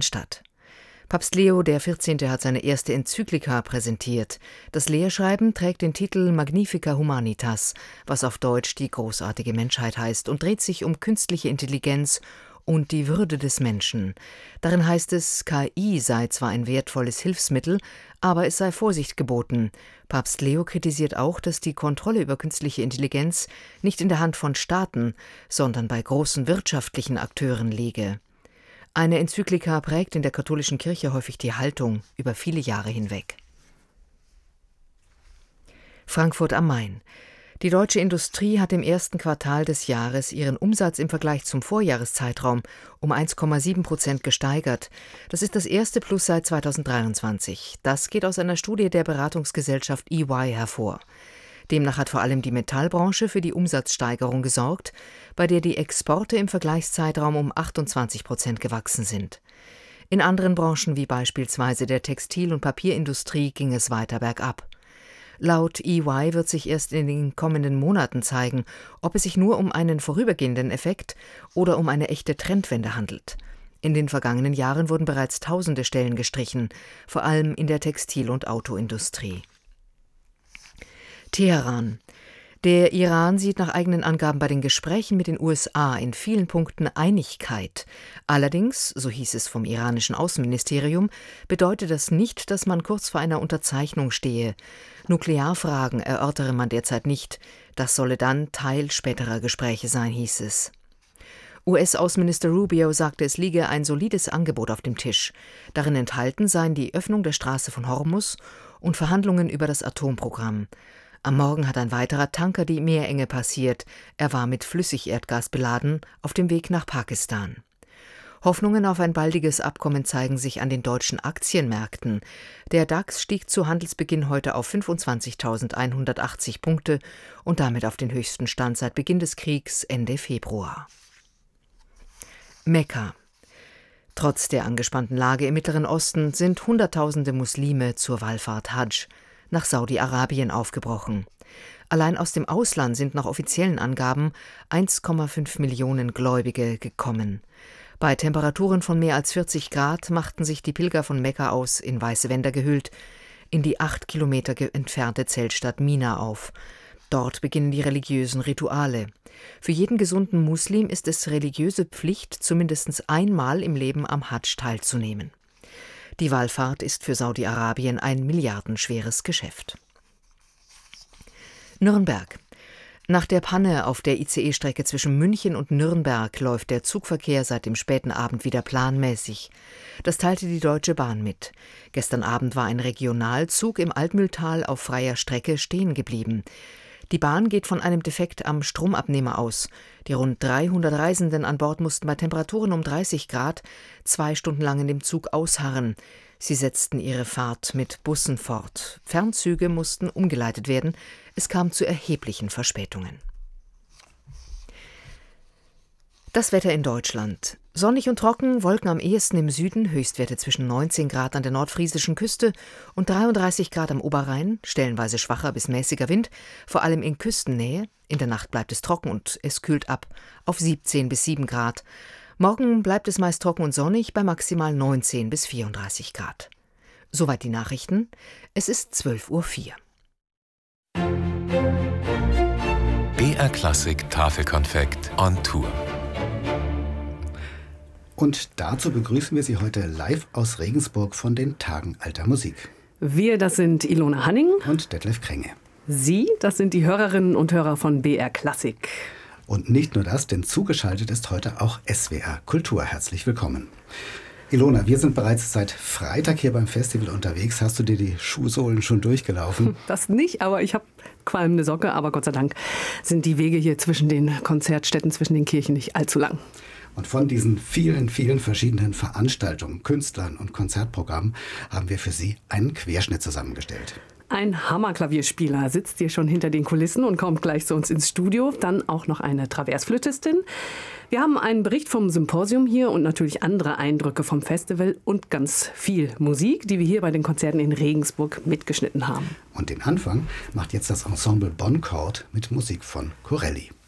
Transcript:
statt. Papst Leo XIV. Hat seine erste Enzyklika präsentiert. Das Lehrschreiben trägt den Titel Magnifica Humanitas, was auf Deutsch die großartige Menschheit heißt, und dreht sich um künstliche Intelligenz und die Würde des Menschen. Darin heißt es, KI sei zwar ein wertvolles Hilfsmittel, aber es sei Vorsicht geboten. Papst Leo kritisiert auch, dass die Kontrolle über künstliche Intelligenz nicht in der Hand von Staaten, sondern bei großen wirtschaftlichen Akteuren liege. Eine Enzyklika prägt in der katholischen Kirche häufig die Haltung über viele Jahre hinweg. Frankfurt am Main. Die deutsche Industrie hat im ersten Quartal des Jahres ihren Umsatz im Vergleich zum Vorjahreszeitraum um 1,7% gesteigert. Das ist das erste Plus seit 2023. Das geht aus einer Studie der Beratungsgesellschaft EY hervor. Demnach hat vor allem die Metallbranche für die Umsatzsteigerung gesorgt, bei der die Exporte im Vergleichszeitraum um 28% gewachsen sind. In anderen Branchen wie beispielsweise der Textil- und Papierindustrie ging es weiter bergab. Laut EY wird sich erst in den kommenden Monaten zeigen, ob es sich nur um einen vorübergehenden Effekt oder um eine echte Trendwende handelt. In den vergangenen Jahren wurden bereits tausende Stellen gestrichen, vor allem in der Textil- und Autoindustrie. Teheran. Der Iran sieht nach eigenen Angaben bei den Gesprächen mit den USA in vielen Punkten Einigkeit. Allerdings, so hieß es vom iranischen Außenministerium, bedeutet das nicht, dass man kurz vor einer Unterzeichnung stehe. Nuklearfragen erörtere man derzeit nicht. Das solle dann Teil späterer Gespräche sein, hieß es. US-Außenminister Rubio sagte, es liege ein solides Angebot auf dem Tisch. Darin enthalten seien die Öffnung der Straße von Hormuz und Verhandlungen über das Atomprogramm. Am Morgen hat ein weiterer Tanker die Meerenge passiert. Er war mit Flüssigerdgas beladen, auf dem Weg nach Pakistan. Hoffnungen auf ein baldiges Abkommen zeigen sich an den deutschen Aktienmärkten. Der DAX stieg zu Handelsbeginn heute auf 25.180 Punkte und damit auf den höchsten Stand seit Beginn des Kriegs Ende Februar. Mekka. Trotz der angespannten Lage im Mittleren Osten sind Hunderttausende Muslime zur Wallfahrt Hadsch nach Saudi-Arabien aufgebrochen. Allein aus dem Ausland sind nach offiziellen Angaben 1,5 Millionen Gläubige gekommen. Bei Temperaturen von mehr als 40 Grad machten sich die Pilger von Mekka aus, in weiße Wänder gehüllt, in die 8 Kilometer entfernte Zeltstadt Mina auf. Dort beginnen die religiösen Rituale. Für jeden gesunden Muslim ist es religiöse Pflicht, zumindest einmal im Leben am Hadsch teilzunehmen. Die Wallfahrt ist für Saudi-Arabien ein milliardenschweres Geschäft. Nürnberg. Nach der Panne auf der ICE-Strecke zwischen München und Nürnberg läuft der Zugverkehr seit dem späten Abend wieder planmäßig. Das teilte die Deutsche Bahn mit. Gestern Abend war ein Regionalzug im Altmühltal auf freier Strecke stehen geblieben. Die Bahn geht von einem Defekt am Stromabnehmer aus. Die rund 300 Reisenden an Bord mussten bei Temperaturen um 30 Grad 2 Stunden lang in dem Zug ausharren. Sie setzten ihre Fahrt mit Bussen fort. Fernzüge mussten umgeleitet werden. Es kam zu erheblichen Verspätungen. Das Wetter in Deutschland. Sonnig und trocken, Wolken am ehesten im Süden, Höchstwerte zwischen 19 Grad an der nordfriesischen Küste und 33 Grad am Oberrhein, stellenweise schwacher bis mäßiger Wind, vor allem in Küstennähe. In der Nacht bleibt es trocken und es kühlt ab auf 17 bis 7 Grad. Morgen bleibt es meist trocken und sonnig bei maximal 19 bis 34 Grad. Soweit die Nachrichten. Es ist 12:04 Uhr. BR Klassik Tafelkonfekt on Tour. Und dazu begrüßen wir Sie heute live aus Regensburg von den Tagen alter Musik. Wir, das sind Ilona Hanning und Detlef Krenge. Sie, das sind die Hörerinnen und Hörer von BR Klassik. Und nicht nur das, denn zugeschaltet ist heute auch SWR Kultur. Herzlich willkommen. Ilona, wir sind bereits seit Freitag hier beim Festival unterwegs. Hast du dir die Schuhsohlen schon durchgelaufen? Das nicht, aber ich habe qualmende Socke. Aber Gott sei Dank sind die Wege hier zwischen den Konzertstätten, zwischen den Kirchen nicht allzu lang. Und von diesen vielen, vielen verschiedenen Veranstaltungen, Künstlern und Konzertprogrammen haben wir für Sie einen Querschnitt zusammengestellt. Ein Hammerklavierspieler sitzt hier schon hinter den Kulissen und kommt gleich zu uns ins Studio. Dann auch noch eine Traversflötistin. Wir haben einen Bericht vom Symposium hier und natürlich andere Eindrücke vom Festival und ganz viel Musik, die wir hier bei den Konzerten in Regensburg mitgeschnitten haben. Und den Anfang macht jetzt das Ensemble Boncord mit Musik von Corelli.